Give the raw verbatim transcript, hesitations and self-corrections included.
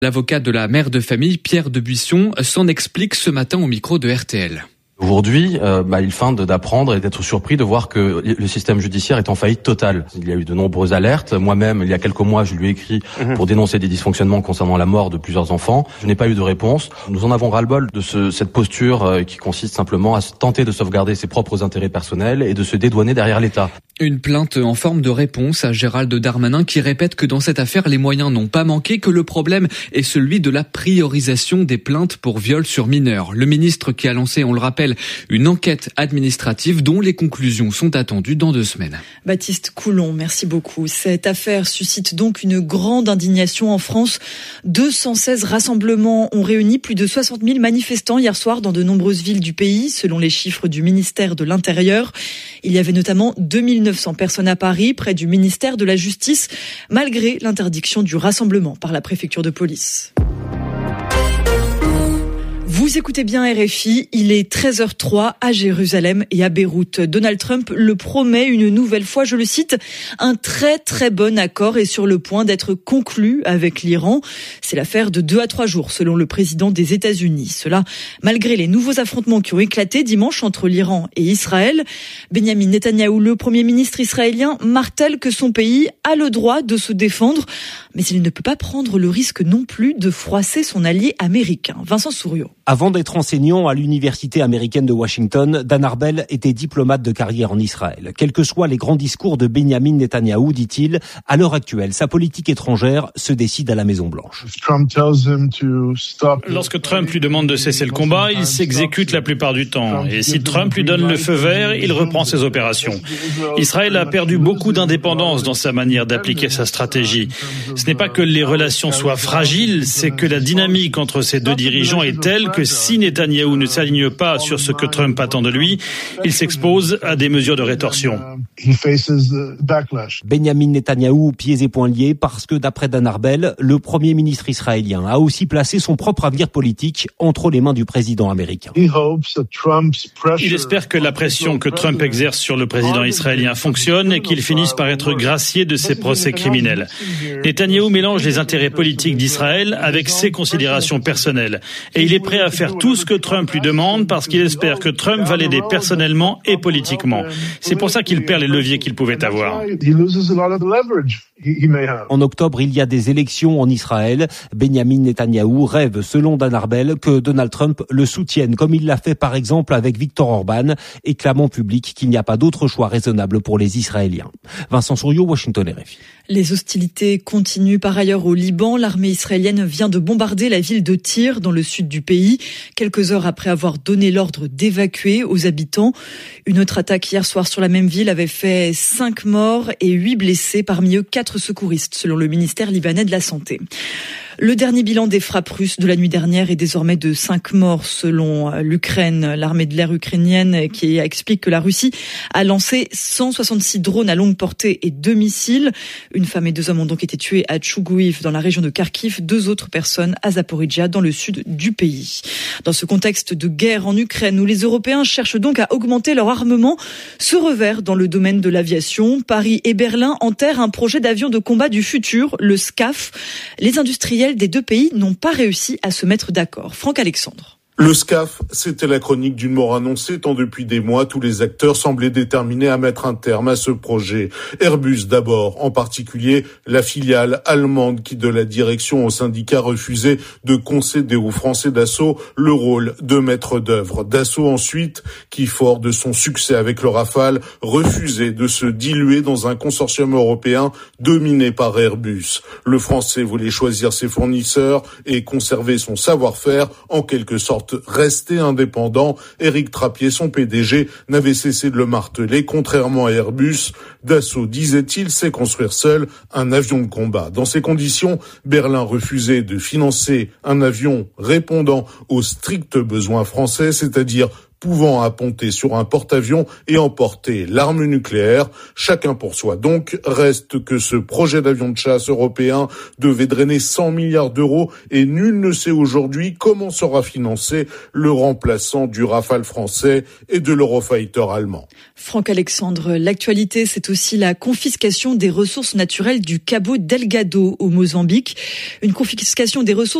L'avocat de la mère de famille, Pierre Debuisson, s'en explique ce matin au micro de R T L. Aujourd'hui, euh, bah, il feint d'apprendre et d'être surpris de voir que le système judiciaire est en faillite totale. Il y a eu de nombreuses alertes. Moi-même, il y a quelques mois, je lui ai écrit pour dénoncer des dysfonctionnements concernant la mort de plusieurs enfants. Je n'ai pas eu de réponse. Nous en avons ras-le-bol de ce, cette posture euh, qui consiste simplement à tenter de sauvegarder ses propres intérêts personnels et de se dédouaner derrière l'État. Une plainte en forme de réponse à Gérald Darmanin qui répète que dans cette affaire, les moyens n'ont pas manqué, que le problème est celui de la priorisation des plaintes pour viol sur mineurs. Le ministre qui a lancé, on le rappelle, une enquête administrative dont les conclusions sont attendues dans deux semaines. Baptiste Coulon, merci beaucoup. Cette affaire suscite donc une grande indignation en France. deux cent seize rassemblements ont réuni plus de soixante mille manifestants hier soir dans de nombreuses villes du pays, selon les chiffres du ministère de l'Intérieur. Il y avait notamment deux mille neuf cents personnes à Paris, près du ministère de la Justice, malgré l'interdiction du rassemblement par la préfecture de police. Vous écoutez bien R F I, il est treize heures trois à Jérusalem et à Beyrouth. Donald Trump le promet une nouvelle fois, je le cite, un très très bon accord est sur le point d'être conclu avec l'Iran. C'est l'affaire de deux à trois jours selon le président des États-Unis. Cela malgré les nouveaux affrontements qui ont éclaté dimanche entre l'Iran et Israël. Benjamin Netanyahou, le premier ministre israélien, martèle que son pays a le droit de se défendre, mais il ne peut pas prendre le risque non plus de froisser son allié américain. Vincent Souriau. Avant d'être enseignant à l'université américaine de Washington, Dan Arbel était diplomate de carrière en Israël. Quels que soient les grands discours de Benjamin Netanyahou, dit-il, à l'heure actuelle, sa politique étrangère se décide à la Maison-Blanche. Lorsque Trump lui demande de cesser le combat, il s'exécute la plupart du temps. Et si Trump lui donne le feu vert, il reprend ses opérations. Israël a perdu beaucoup d'indépendance dans sa manière d'appliquer sa stratégie. Ce n'est pas que les relations soient fragiles, c'est que la dynamique entre ces deux dirigeants est telle que si Netanyahou ne s'aligne pas sur ce que Trump attend de lui, il s'expose à des mesures de rétorsion. Benjamin Netanyahou, pieds et poings liés, parce que d'après Dan Arbel, le premier ministre israélien a aussi placé son propre avenir politique entre les mains du président américain. Il espère que la pression que Trump exerce sur le président israélien fonctionne et qu'il finisse par être gracié de ses procès criminels. Netanyahou mélange les intérêts politiques d'Israël avec ses considérations personnelles. Et il est prêt à faire tout ce que Trump lui demande parce qu'il espère que Trump va l'aider personnellement et politiquement. C'est pour ça qu'il perd les leviers qu'il pouvait avoir. En octobre, il y a des élections en Israël. Benjamin Netanyahou rêve, selon Dan Arbel, que Donald Trump le soutienne, comme il l'a fait par exemple avec Viktor Orban, et clame en public qu'il n'y a pas d'autre choix raisonnable pour les Israéliens. Vincent Souriau, Washington, R F I. Les hostilités continuent par ailleurs au Liban. L'armée israélienne vient de bombarder la ville de Tyr dans le sud du pays, quelques heures après avoir donné l'ordre d'évacuer aux habitants. Une autre attaque hier soir sur la même ville avait fait cinq morts et huit blessés, parmi eux quatre secouristes, selon le ministère libanais de la Santé. Le dernier bilan des frappes russes de la nuit dernière est désormais de cinq morts selon l'Ukraine. L'armée de l'air ukrainienne qui explique que la Russie a lancé cent soixante-six drones à longue portée et deux missiles. Une femme et deux hommes ont donc été tués à Tchougouïv dans la région de Kharkiv, deux autres personnes à Zaporijia dans le sud du pays. Dans ce contexte de guerre en Ukraine où les Européens cherchent donc à augmenter leur armement, ce revers dans le domaine de l'aviation, Paris et Berlin enterrent un projet d'avion de combat du futur, le SCAF. Les industriels des deux pays n'ont pas réussi à se mettre d'accord. Franck Alexandre. Le SCAF, c'était la chronique d'une mort annoncée tant depuis des mois, tous les acteurs semblaient déterminés à mettre un terme à ce projet. Airbus d'abord, en particulier la filiale allemande qui de la direction au syndicat refusait de concéder aux Français Dassault le rôle de maître d'œuvre. Dassault ensuite, qui fort de son succès avec le Rafale, refusait de se diluer dans un consortium européen dominé par Airbus. Le Français voulait choisir ses fournisseurs et conserver son savoir-faire, en quelque sorte rester indépendant. Éric Trappier, son P D G, n'avait cessé de le marteler. Contrairement à Airbus, Dassault, disait-il, sait construire seul un avion de combat. Dans ces conditions, Berlin refusait de financer un avion répondant aux stricts besoins français, c'est-à-dire pouvant apponter sur un porte-avions et emporter l'arme nucléaire. Chacun pour soi. Donc, reste que ce projet d'avion de chasse européen devait drainer cent milliards d'euros et nul ne sait aujourd'hui comment sera financé le remplaçant du Rafale français et de l'Eurofighter allemand. Franck Alexandre, l'actualité, c'est aussi la confiscation des ressources naturelles du Cabo Delgado au Mozambique. Une confiscation des ressources